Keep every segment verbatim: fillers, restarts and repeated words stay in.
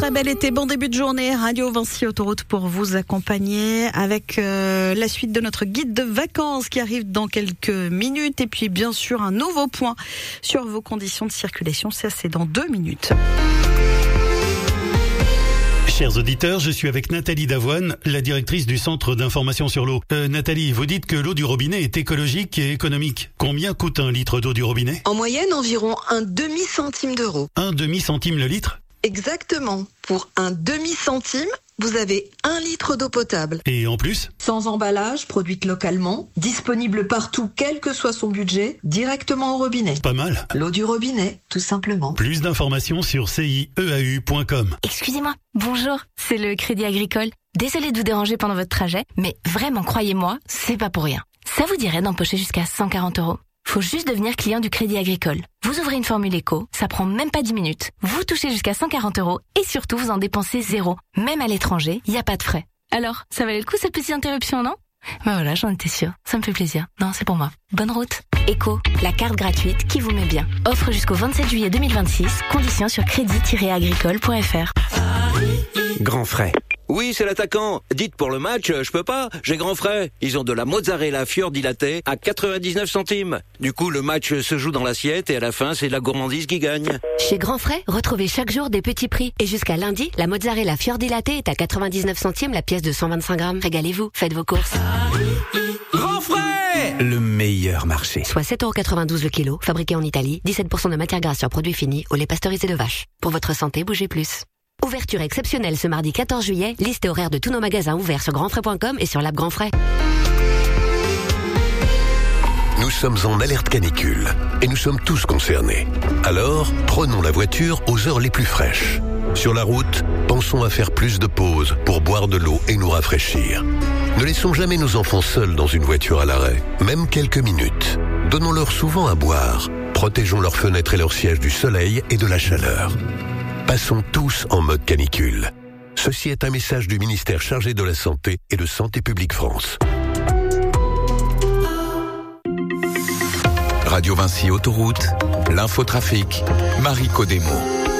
très bel été, bon début de journée, Radio Vinci Autoroute pour vous accompagner avec euh, la suite de notre guide de vacances qui arrive dans quelques minutes et puis bien sûr un nouveau point sur vos conditions de circulation, ça c'est dans deux minutes. Chers auditeurs, je suis avec Nathalie Davoine, la directrice du Centre d'information sur l'eau. Euh, Nathalie, vous dites que l'eau du robinet est écologique et économique. Combien coûte un litre d'eau du robinet ? En moyenne, environ un demi-centime d'euro. Un demi-centime le litre ? Exactement. Pour un demi-centime, vous avez un litre d'eau potable. Et en plus ? Sans emballage, produite localement, disponible partout, quel que soit son budget, directement au robinet. Pas mal. L'eau du robinet, tout simplement. Plus d'informations sur c i e a u point com. Excusez-moi, bonjour, c'est le Crédit Agricole. Désolée de vous déranger pendant votre trajet, mais vraiment, croyez-moi, c'est pas pour rien. Ça vous dirait d'empocher jusqu'à cent quarante euros ? Faut juste devenir client du Crédit Agricole. Vous ouvrez une formule éco, ça prend même pas dix minutes. Vous touchez jusqu'à cent quarante euros et surtout vous en dépensez zéro. Même à l'étranger, il n'y a pas de frais. Alors, ça valait le coup cette petite interruption, non ? Ben voilà, j'en étais sûre. Ça me fait plaisir. Non, c'est pour moi. Bonne route. Éco, la carte gratuite qui vous met bien. Offre jusqu'au vingt-sept juillet deux mille vingt-six. Conditions sur crédit tiret agricole point f r. Grand frais. Oui, c'est l'attaquant. Dites pour le match, je peux pas, j'ai grand frais. Ils ont de la mozzarella fior di latte à quatre-vingt-dix-neuf centimes. Du coup, le match se joue dans l'assiette et à la fin, c'est la gourmandise qui gagne. Chez Grand Frais, retrouvez chaque jour des petits prix. Et jusqu'à lundi, la mozzarella fior di latte est à quatre-vingt-dix-neuf centimes la pièce de cent vingt-cinq grammes. Régalez-vous, faites vos courses. Grand frais! Le meilleur marché. Soit sept euros quatre-vingt-douze le kilo, fabriqué en Italie, dix-sept pour cent de matière grasse sur produits finis, au lait pasteurisé de vache. Pour votre santé, bougez plus. Ouverture exceptionnelle ce mardi quatorze juillet, liste et horaire de tous nos magasins ouverts sur grand frais point com et sur l'app Grand Frais. Nous sommes en alerte canicule et nous sommes tous concernés. Alors, prenons la voiture aux heures les plus fraîches. Sur la route, pensons à faire plus de pauses pour boire de l'eau et nous rafraîchir. Ne laissons jamais nos enfants seuls dans une voiture à l'arrêt, même quelques minutes. Donnons-leur souvent à boire. Protégeons leurs fenêtres et leurs sièges du soleil et de la chaleur. Passons tous en mode canicule. Ceci est un message du ministère chargé de la Santé et de Santé publique France. Radio Vinci Autoroute, l'infotrafic, Marie Codemo.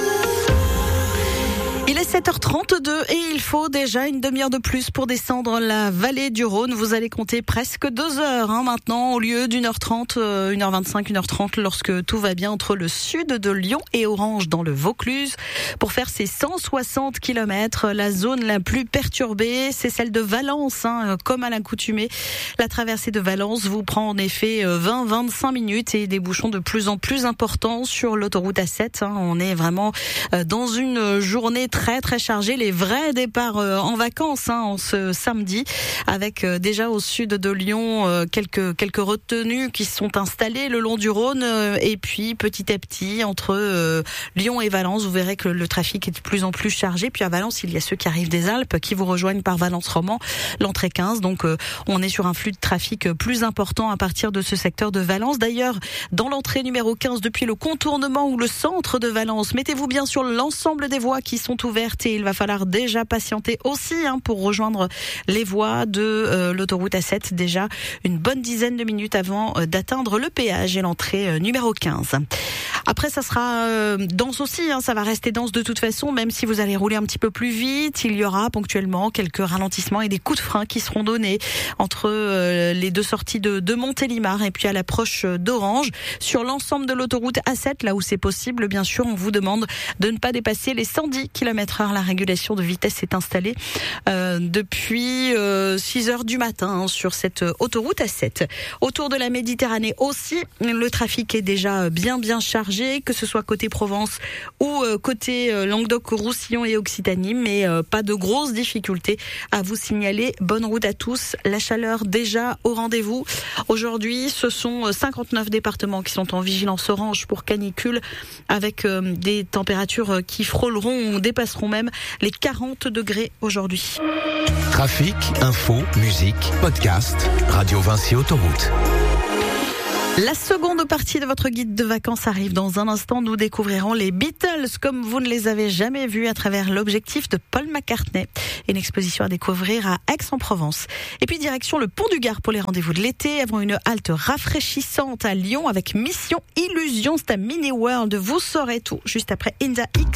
Il est sept heures trente-deux et il faut déjà une demi-heure de plus pour descendre la vallée du Rhône. Vous allez compter presque deux heures hein, maintenant au lieu d'une heure trente, euh, une heure vingt-cinq, une heure trente lorsque tout va bien entre le sud de Lyon et Orange dans le Vaucluse. Pour faire ces cent soixante kilomètres, la zone la plus perturbée, c'est celle de Valence, hein, comme à l'accoutumée. La traversée de Valence vous prend en effet vingt à vingt-cinq minutes et des bouchons de plus en plus importants sur l'autoroute A sept. Hein. On est vraiment dans une journée très très très chargé, les vrais départs euh, en vacances hein, en ce samedi, avec euh, déjà au sud de Lyon euh, quelques quelques retenues qui sont installées le long du Rhône euh, et puis petit à petit entre euh, Lyon et Valence, vous verrez que le trafic est de plus en plus chargé. Puis à Valence, il y a ceux qui arrivent des Alpes qui vous rejoignent par Valence-Roman, l'entrée quinze. Donc euh, on est sur un flux de trafic plus important à partir de ce secteur de Valence. D'ailleurs, dans l'entrée numéro quinze, depuis le contournement ou le centre de Valence, mettez-vous bien sur l'ensemble des voies qui sont ouvertes et il va falloir déjà patienter aussi hein, pour rejoindre les voies de euh, l'autoroute A sept, déjà une bonne dizaine de minutes avant euh, d'atteindre le péage et l'entrée euh, numéro quinze. Après, ça sera euh, dense aussi, hein, ça va rester dense de toute façon, même si vous allez rouler un petit peu plus vite, il y aura ponctuellement quelques ralentissements et des coups de frein qui seront donnés entre euh, les deux sorties de, de Montélimar et puis à l'approche d'Orange. Sur l'ensemble de l'autoroute A sept, là où c'est possible, bien sûr, on vous demande de ne pas dépasser les cent dix kilomètres heure. La régulation de vitesse est installée euh, depuis euh, six heures du matin hein, sur cette autoroute A sept. Autour de la Méditerranée aussi, le trafic est déjà bien bien chargé, que ce soit côté Provence ou euh, côté euh, Languedoc-Roussillon et Occitanie, mais euh, pas de grosses difficultés à vous signaler. Bonne route à tous. La chaleur déjà au rendez-vous. Aujourd'hui, ce sont cinquante-neuf départements qui sont en vigilance orange pour canicule, avec euh, des températures qui frôleront ou dépasseront même les quarante degrés aujourd'hui. Trafic, info, musique, podcast, Radio Vinci Autoroute. La seconde partie de votre guide de vacances arrive dans un instant. Nous découvrirons les Beatles comme vous ne les avez jamais vus à travers l'objectif de Paul McCartney. Une exposition à découvrir à Aix-en-Provence. Et puis direction le Pont du Gard pour les rendez-vous de l'été, avant une halte rafraîchissante à Lyon avec Mission Illusion. C'est à Mini World. Vous saurez tout juste après In the X.